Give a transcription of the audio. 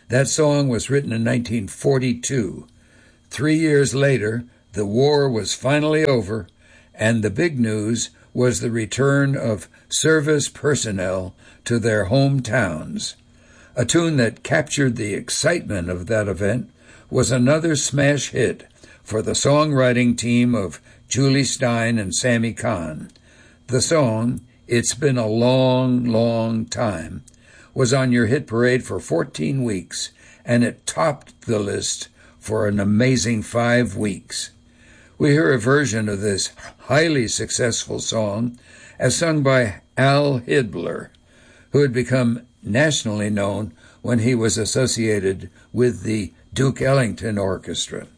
That song was written in 1942. 3 years later, the war was finally over, and the big news was the return of service personnel to their hometowns. A tune that captured the excitement of that event was another smash hit for the songwriting team of Julie Stein and Sammy Kahn. The song, "It's Been a Long, Long Time," was on your hit parade for 14 weeks, and it topped the list for an amazing 5 weeks. We hear a version of this highly successful song as sung by Al Hibbler, who had become nationally known when he was associated with the Duke Ellington Orchestra.